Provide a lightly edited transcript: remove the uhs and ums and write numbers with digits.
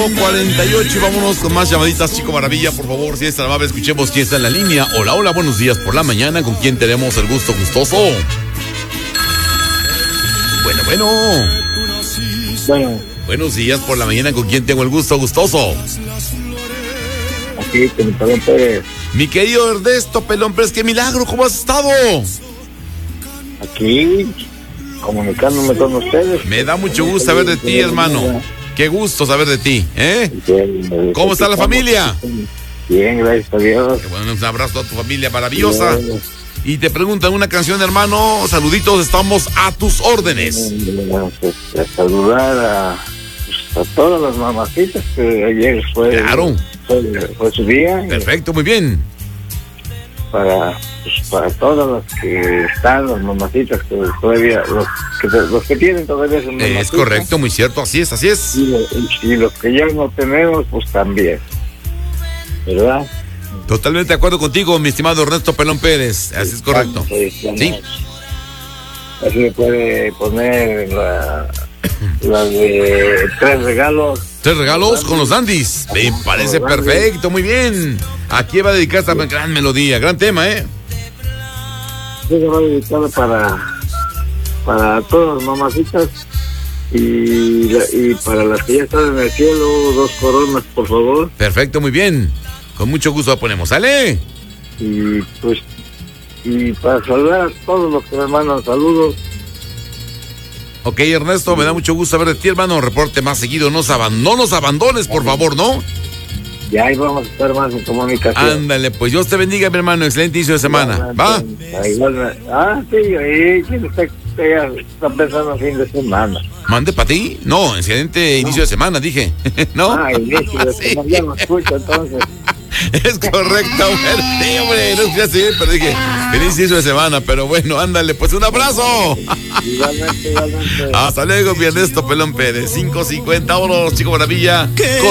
5:48 y vámonos con más llamaditas, Chico Maravilla. Por favor, si es tan amable, escuchemos quién está en la línea. Hola, hola, buenos días por la mañana. ¿Con quién tenemos el gusto gustoso? Bueno. Buenos días por la mañana. ¿Con quién tengo el gusto gustoso? Aquí, con Pelón Pérez. Mi querido Ernesto Pelón Pérez, qué milagro, ¿cómo has estado? Aquí, comunicándome con ustedes. Me da mucho gusto saber de ti, hermano. Qué gusto saber de ti, ¿eh? Bien, ¿Cómo está la familia? Bien, gracias a Dios. Bueno, un abrazo a tu familia maravillosa. Y te preguntan una canción, hermano. Saluditos, estamos a tus órdenes. Saludar a todas las mamacitas que ayer fue su día. Perfecto, muy bien. Para todas las que están, las mamacitas que todavía, los que tienen todavía son mamacitas. Es correcto, muy cierto, así es. Y los que ya no tenemos, pues también, ¿verdad? Totalmente de acuerdo contigo, mi estimado Ernesto Pelón Pérez, así es correcto. Sí. Así me puede poner la de 3 regalos. 3 regalos con los Dandys. Me parece perfecto, muy bien. ¿A quién va a dedicar esta gran melodía? Gran tema, ¿eh? Sí, se va a dedicar para todas las mamacitas y para las que ya están en el cielo, 2 coronas, por favor. Perfecto, muy bien. Con mucho gusto la ponemos, ¿sale? Y pues, y para saludar a todos los que me mandan saludos. Ok, Ernesto, me da mucho gusto saber de ti, hermano. Reporte más seguido, no nos abandones, por favor, ¿no? Ya ahí vamos a estar más en comunicación. Ándale, pues Dios te bendiga, mi hermano. Excelente inicio de semana. ¿Va? Sí, ¿quién está pensando en fin de semana? ¿Mande para ti? No, excelente inicio de semana, dije. ¿No? Inicio de semana, ya no escucho entonces. Es correcto, sí, hombre, no escuché así, pero dije, feliz inicio de semana, pero bueno, ándale, pues un abrazo. Igualmente. Hasta luego, mi Ernesto Pelón Pérez, 5:50, vámonos, Chico Maravilla.